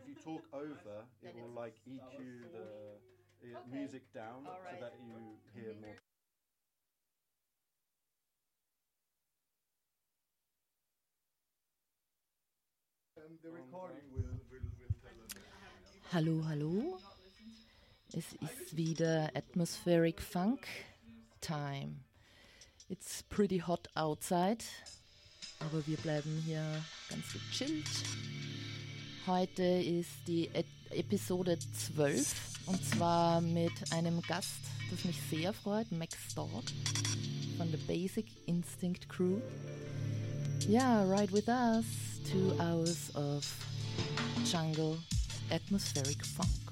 you talk over, it will like EQ the music down so that you hear more. The recording will tell us. Hallo, hallo. Es ist wieder Atmospheric Funk Time. It's pretty hot outside, aber wir bleiben hier ganz gechillt. Heute ist die Episode 12 und zwar mit einem Gast, das mich sehr freut, Max Stork von der Basic Instinct Crew. Yeah, ride with us. 2 hours of jungle atmospheric funk.